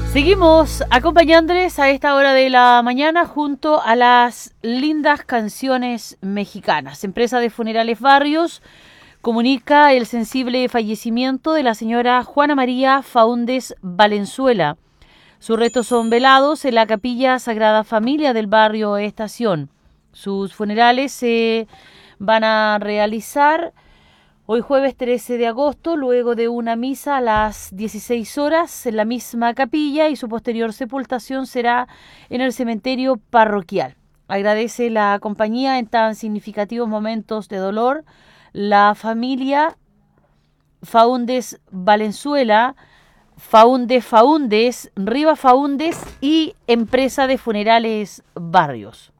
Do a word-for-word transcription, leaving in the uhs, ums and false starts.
Seguimos acompañándoles a esta hora de la mañana junto a las lindas canciones mexicanas. Empresa de Funerales Barrios comunica el sensible fallecimiento de la señora Juana María Faúndez Valenzuela. Sus restos son velados en la Capilla Sagrada Familia del barrio Estación. Sus funerales se van a realizar hoy jueves trece de agosto, luego de una misa a las dieciséis horas en la misma capilla, y su posterior sepultación será en el cementerio parroquial. Agradece la compañía en tan significativos momentos de dolor la familia Faúndez Valenzuela, Faúndez Faúndez, Riva Faúndez y Empresa de Funerales Barrios.